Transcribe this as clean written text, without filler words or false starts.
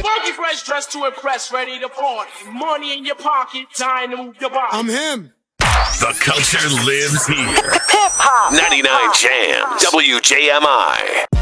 Funky fresh dressed to impress, ready to party. Money in your pocket, time to move your body. I'm him. The culture lives here. Hip hop. 99 Jam. WJMI.